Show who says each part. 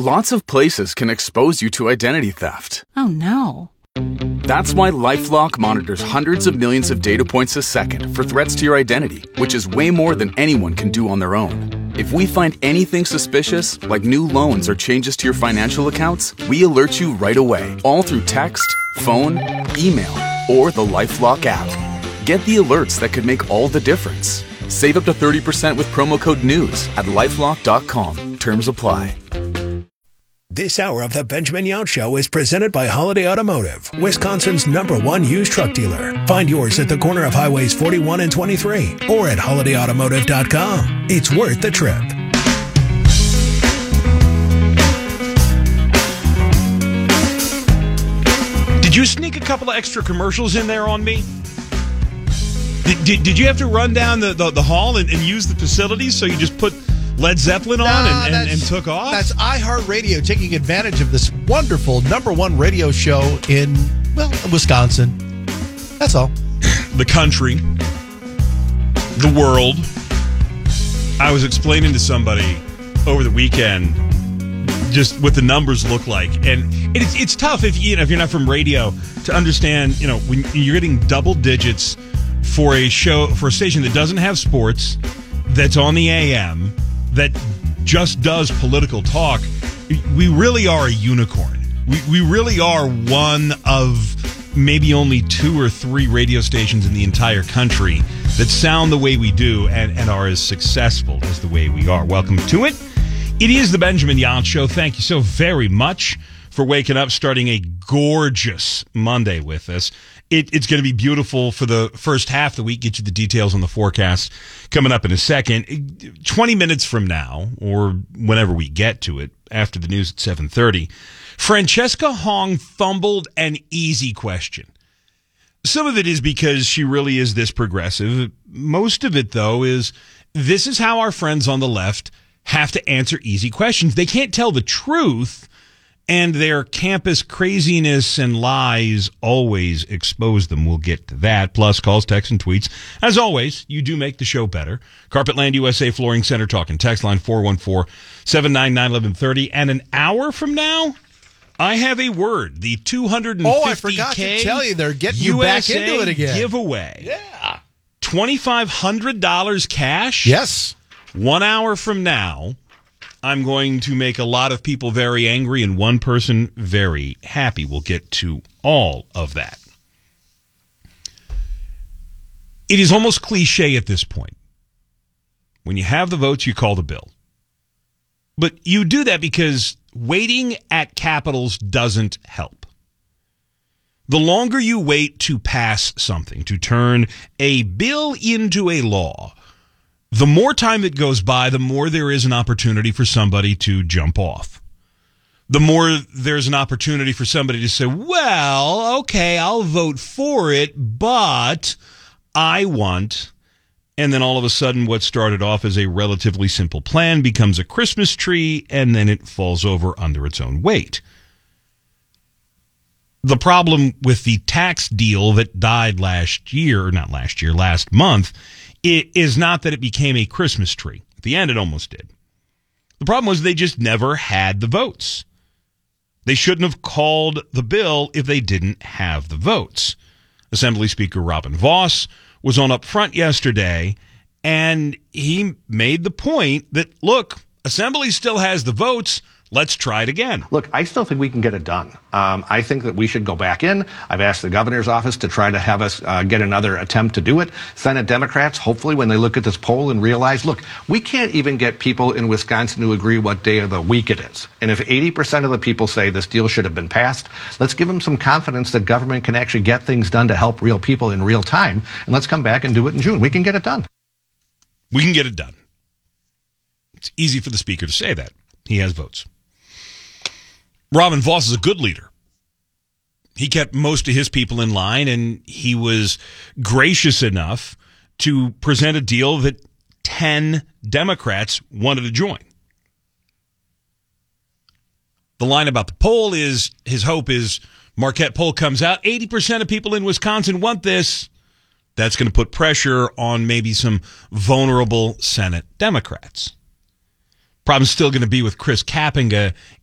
Speaker 1: Lots of places can expose you to identity theft.
Speaker 2: Oh, no.
Speaker 1: That's why LifeLock monitors hundreds of millions of data points a second for threats to your identity, which is way more than anyone can do on their own. If we find anything suspicious, like new loans or changes to your financial accounts, we alert you right away, all through text, phone, email, or the LifeLock app. Get the alerts that could make all the difference. Save up to 30% with promo code NEWS at LifeLock.com. Terms apply.
Speaker 3: This hour of the Benjamin Yount Show is presented by Holiday Automotive, Wisconsin's #1 used truck dealer. Find yours at the corner of Highways 41 and 23 or at holidayautomotive.com. It's worth the trip.
Speaker 4: Did you sneak a couple of extra commercials in there on me? Did you have to run down the hall and use the facilities, so you just put Led Zeppelin on and took off?
Speaker 5: That's iHeartRadio taking advantage of this wonderful #1 radio show in Wisconsin. That's all.
Speaker 4: The country. The world. I was explaining to somebody over the weekend just what the numbers look like. And it's tough if you're not from radio to understand, when you're getting double digits for a station that doesn't have sports, that's on the AM, that just does political talk. We really are a unicorn. We really are one of maybe only 2 or 3 radio stations in the entire country that sound the way we do and are as successful as the way we are. Welcome to it. It is the Benjamin Yount Show. Thank you so very much for waking up, starting a gorgeous Monday with us. It's going to be beautiful for the first half of the week. Get you the details on the forecast coming up in a second. 20 minutes from now, or whenever we get to it, after the news at 7:30, Francesca Hong fumbled an easy question. Some of it is because she really is this progressive. Most of it, though, is this is how our friends on the left have to answer easy questions. They can't tell the truth, and their campus craziness and lies always expose them. We'll get to that. Plus, calls, texts, and tweets. As always, you do make the show better. Carpetland USA Flooring Center talking. Text line 414-799-1130. And an hour from now, I have a word. The 250K
Speaker 5: I forgot to tell you, they're getting you back into it again.
Speaker 4: Giveaway.
Speaker 5: Yeah.
Speaker 4: $2,500 cash?
Speaker 5: Yes.
Speaker 4: 1 hour from now, I'm going to make a lot of people very angry and one person very happy. We'll get to all of that. It is almost cliche at this point. When you have the votes, you call the bill. But you do that because waiting at capitals doesn't help. The longer you wait to pass something, to turn a bill into a law, the more time that goes by, the more there is an opportunity for somebody to jump off. The more there's an opportunity for somebody to say, well, okay, I'll vote for it, but I want. And then all of a sudden, what started off as a relatively simple plan becomes a Christmas tree, and then it falls over under its own weight. The problem with the tax deal that died last month, it is not that it became a Christmas tree. At the end, it almost did. The problem was they just never had the votes. They shouldn't have called the bill if they didn't have the votes. Assembly Speaker Robin Vos was on up front yesterday, and he made the point that, look, Assembly still has the votes. Let's try it again.
Speaker 6: Look, I still think we can get it done. I think that we should go back in. I've asked the governor's office to try to have us get another attempt to do it. Senate Democrats, hopefully, when they look at this poll and realize, look, we can't even get people in Wisconsin to agree what day of the week it is. And if 80% of the people say this deal should have been passed, let's give them some confidence that government can actually get things done to help real people in real time. And let's come back and do it in June. We can get it done.
Speaker 4: We can get it done. It's easy for the speaker to say that. He has votes. Robin Vos is a good leader. He kept most of his people in line, and he was gracious enough to present a deal that 10 Democrats wanted to join. The line about the poll is, his hope is Marquette poll comes out, 80% of people in Wisconsin want this. That's going to put pressure on maybe some vulnerable Senate Democrats. Problem's still going to be with Chris Kapenga